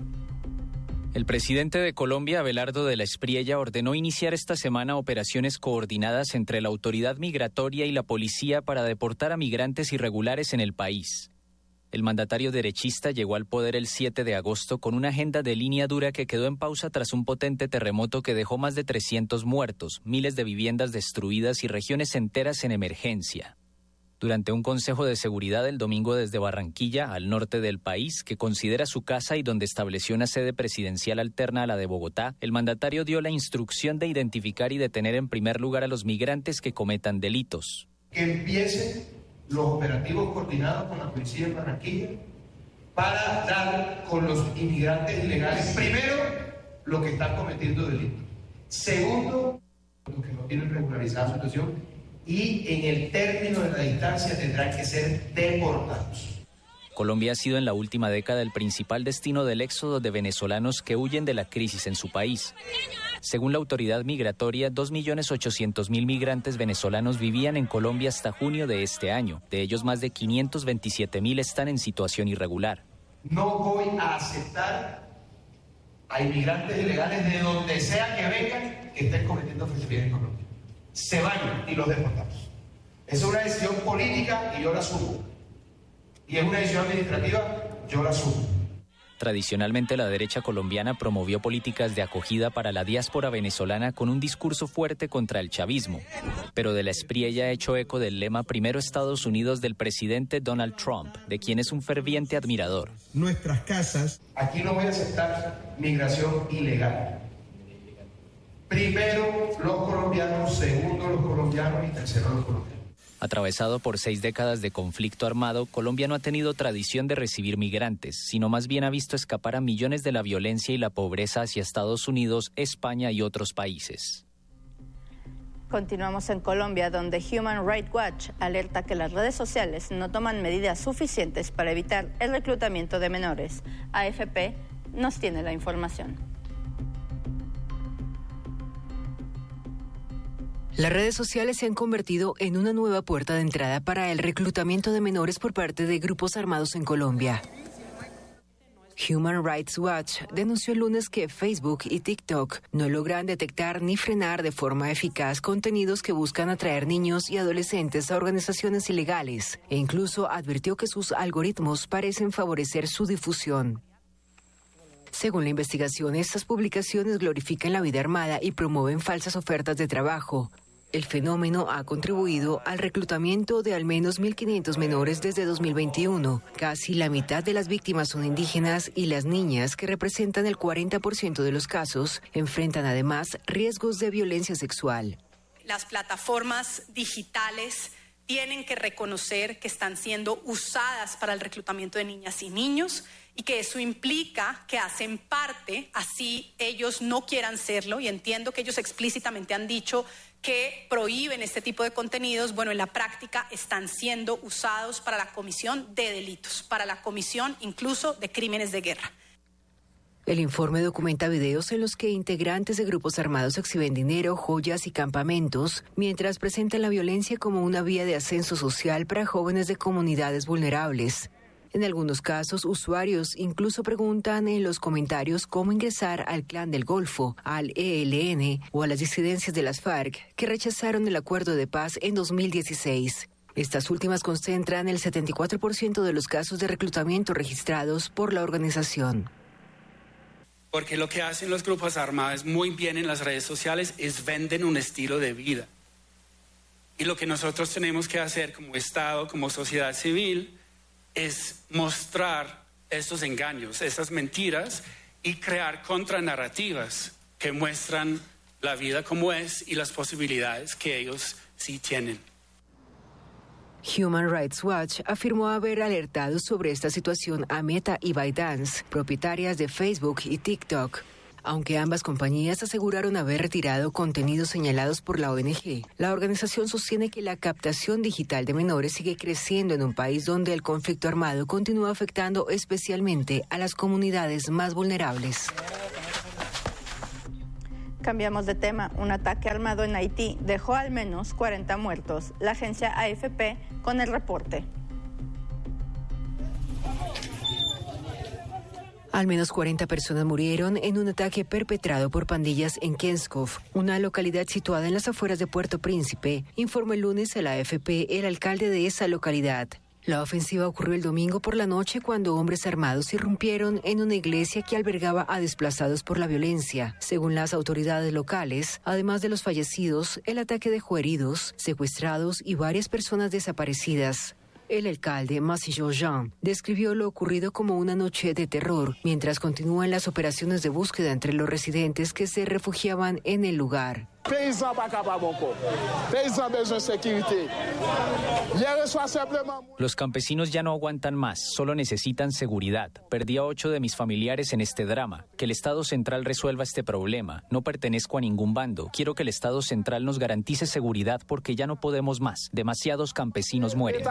El presidente de Colombia, Abelardo de la Espriella, ordenó iniciar esta semana operaciones coordinadas entre la autoridad migratoria y la policía para deportar a migrantes irregulares en el país. El mandatario derechista llegó al poder el siete de agosto con una agenda de línea dura que quedó en pausa tras un potente terremoto que dejó más de trescientos muertos, miles de viviendas destruidas y regiones enteras en emergencia. Durante un consejo de seguridad el domingo desde Barranquilla, al norte del país, que considera su casa y donde estableció una sede presidencial alterna a la de Bogotá, el mandatario dio la instrucción de identificar y detener en primer lugar a los migrantes que cometan delitos. Que empiecen los operativos coordinados con la policía de Barranquilla para dar con los inmigrantes ilegales, primero, los que están cometiendo delitos. Segundo, los que no tienen regularizada su situación. Y en el término de la distancia tendrán que ser deportados. Colombia ha sido en la última década el principal destino del éxodo de venezolanos que huyen de la crisis en su país. Según la autoridad migratoria, dos millones ochocientos mil migrantes venezolanos vivían en Colombia hasta junio de este año. De ellos, más de quinientos veintisiete mil están en situación irregular. No voy a aceptar a inmigrantes ilegales de donde sea que vengan que estén cometiendo fechorías en Colombia. Se van y los deportamos. Es una decisión política y yo la asumo. Y es una decisión administrativa, yo la asumo. Tradicionalmente la derecha colombiana promovió políticas de acogida para la diáspora venezolana con un discurso fuerte contra el chavismo. Pero de la Espriella ha hecho eco del lema Primero Estados Unidos del presidente Donald Trump, de quien es un ferviente admirador. Nuestras casas. Aquí no voy a aceptar migración ilegal. Primero los colombianos, segundo los colombianos y tercero los colombianos. Atravesado por seis décadas de conflicto armado, Colombia no ha tenido tradición de recibir migrantes, sino más bien ha visto escapar a millones de la violencia y la pobreza hacia Estados Unidos, España y otros países. Continuamos en Colombia, donde Human Rights Watch alerta que las redes sociales no toman medidas suficientes para evitar el reclutamiento de menores. A F P nos tiene la información. Las redes sociales se han convertido en una nueva puerta de entrada para el reclutamiento de menores por parte de grupos armados en Colombia. Human Rights Watch denunció el lunes que Facebook y TikTok no logran detectar ni frenar de forma eficaz contenidos que buscan atraer niños y adolescentes a organizaciones ilegales, e incluso advirtió que sus algoritmos parecen favorecer su difusión. Según la investigación, estas publicaciones glorifican la vida armada y promueven falsas ofertas de trabajo. El fenómeno ha contribuido al reclutamiento de al menos mil quinientos menores desde dos mil veintiuno. Casi la mitad de las víctimas son indígenas y las niñas, que representan el cuarenta por ciento de los casos, enfrentan además riesgos de violencia sexual. Las plataformas digitales tienen que reconocer que están siendo usadas para el reclutamiento de niñas y niños y que eso implica que hacen parte, así ellos no quieran serlo, y entiendo que ellos explícitamente han dicho que prohíben este tipo de contenidos. Bueno, en la práctica están siendo usados para la comisión de delitos, para la comisión incluso de crímenes de guerra. El informe documenta videos en los que integrantes de grupos armados exhiben dinero, joyas y campamentos, mientras presentan la violencia como una vía de ascenso social para jóvenes de comunidades vulnerables. En algunos casos, usuarios incluso preguntan en los comentarios cómo ingresar al Clan del Golfo, al E L N o a las disidencias de las FARC, que rechazaron el acuerdo de paz en dos mil dieciséis. Estas últimas concentran el setenta y cuatro por ciento de los casos de reclutamiento registrados por la organización. Porque lo que hacen los grupos armados muy bien en las redes sociales es venden un estilo de vida. Y lo que nosotros tenemos que hacer como Estado, como sociedad civil, es mostrar estos engaños, estas mentiras y crear contranarrativas que muestran la vida como es y las posibilidades que ellos sí tienen. Human Rights Watch afirmó haber alertado sobre esta situación a Meta y ByteDance, propietarias de Facebook y TikTok. Aunque ambas compañías aseguraron haber retirado contenidos señalados por la O N G, la organización sostiene que la captación digital de menores sigue creciendo en un país donde el conflicto armado continúa afectando especialmente a las comunidades más vulnerables. Cambiamos de tema. Un ataque armado en Haití dejó al menos cuarenta muertos. La agencia A F P con el reporte. Al menos cuarenta personas murieron en un ataque perpetrado por pandillas en Kenskov, una localidad situada en las afueras de Puerto Príncipe, informó el lunes a la A F P el alcalde de esa localidad. La ofensiva ocurrió el domingo por la noche cuando hombres armados irrumpieron en una iglesia que albergaba a desplazados por la violencia. Según las autoridades locales, además de los fallecidos, el ataque dejó heridos, secuestrados y varias personas desaparecidas. El alcalde, Massillo Jean, describió lo ocurrido como una noche de terror, mientras continúan las operaciones de búsqueda entre los residentes que se refugiaban en el lugar. Los campesinos ya no aguantan más, solo necesitan seguridad. Perdí a ocho de mis familiares en este drama. Que el Estado Central resuelva este problema. No pertenezco a ningún bando. Quiero que el Estado Central nos garantice seguridad porque ya no podemos más. Demasiados campesinos mueren.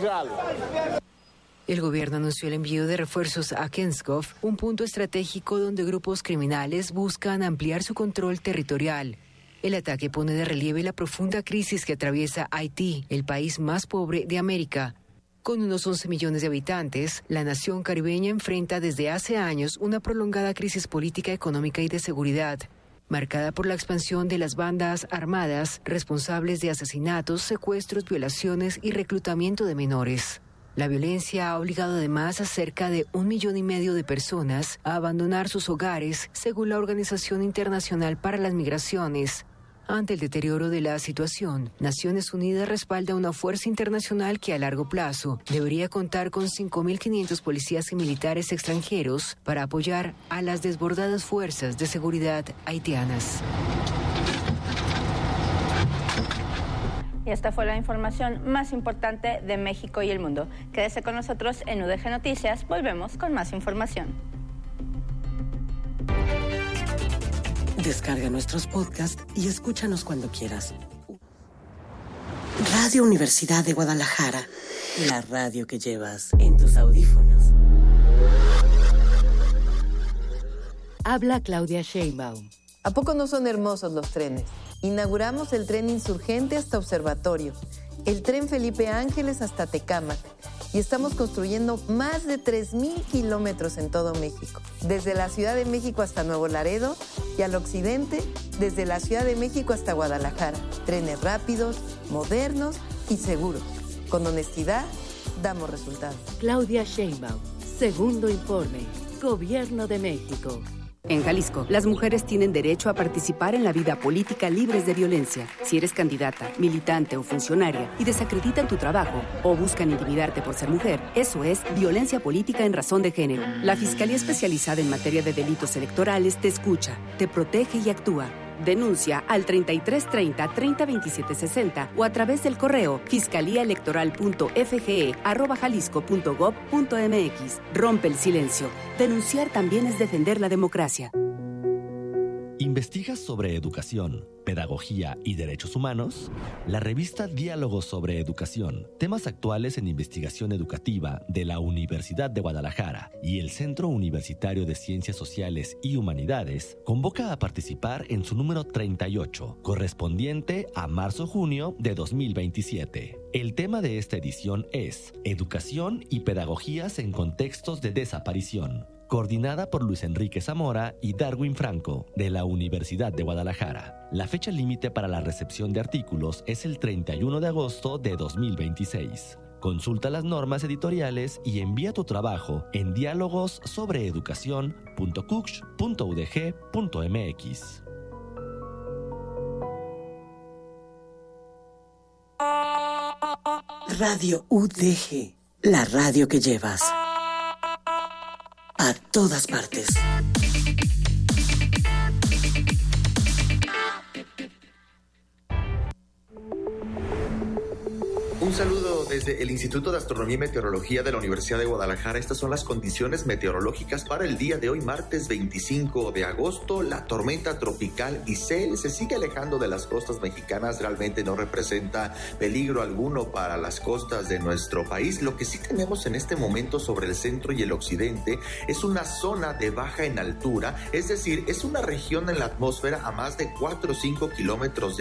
El gobierno anunció el envío de refuerzos a Kenskov, un punto estratégico donde grupos criminales buscan ampliar su control territorial. El ataque pone de relieve la profunda crisis que atraviesa Haití, el país más pobre de América. Con unos once millones de habitantes, la nación caribeña enfrenta desde hace años una prolongada crisis política, económica y de seguridad, marcada por la expansión de las bandas armadas responsables de asesinatos, secuestros, violaciones y reclutamiento de menores. La violencia ha obligado además a cerca de un millón y medio de personas a abandonar sus hogares, según la Organización Internacional para las Migraciones. Ante el deterioro de la situación, Naciones Unidas respalda una fuerza internacional que a largo plazo debería contar con cinco mil quinientos policías y militares extranjeros para apoyar a las desbordadas fuerzas de seguridad haitianas. Y esta fue la información más importante de México y el mundo. Quédese con nosotros en U D G Noticias. Volvemos con más información. Descarga nuestros podcasts y escúchanos cuando quieras. Radio Universidad de Guadalajara, la radio que llevas en tus audífonos. Habla Claudia Sheinbaum. ¿A poco no son hermosos los trenes? Inauguramos el tren Insurgente hasta Observatorio, el tren Felipe Ángeles hasta Tecámac, y estamos construyendo más de tres mil kilómetros en todo México, desde la Ciudad de México hasta Nuevo Laredo y al occidente, desde la Ciudad de México hasta Guadalajara. Trenes rápidos, modernos y seguros. Con honestidad, damos resultados. Claudia Sheinbaum, segundo informe, Gobierno de México. En Jalisco, las mujeres tienen derecho a participar en la vida política libres de violencia. Si eres candidata, militante o funcionaria y desacreditan tu trabajo o buscan intimidarte por ser mujer, eso es violencia política en razón de género. La Fiscalía Especializada en Materia de Delitos Electorales te escucha, te protege y actúa. Denuncia al treinta y tres treinta, treinta veintisiete sesenta o a través del correo fiscaliaelectoral.fge arroba jalisco punto gob punto mx. Rompe el silencio. Denunciar también es defender la democracia. ¿Investigas sobre educación, pedagogía y derechos humanos? La revista Diálogos sobre Educación, temas actuales en investigación educativa de la Universidad de Guadalajara y el Centro Universitario de Ciencias Sociales y Humanidades, convoca a participar en su número treinta y ocho, correspondiente a marzo-junio de dos mil veintisiete. El tema de esta edición es Educación y pedagogías en contextos de desaparición. coordinada por Luis Enrique Zamora y Darwin Franco, de la Universidad de Guadalajara. La fecha límite para la recepción de artículos es el treinta y uno de agosto de dos mil veintiséis. Consulta las normas editoriales y envía tu trabajo en diálogos sobre educación punto cuch punto u d g punto m x. Radio U D G, la radio que llevas a todas partes. Un saludo desde el Instituto de Astronomía y Meteorología de la Universidad de Guadalajara. Estas son las condiciones meteorológicas para el día de hoy, martes veinticinco de agosto. La tormenta tropical Isel se sigue alejando de las costas mexicanas. Realmente no representa peligro alguno para las costas de nuestro país. Lo que sí tenemos en este momento sobre el centro y el occidente es una zona de baja en altura, es decir, es una región en la atmósfera a más de cuatro o cinco kilómetros de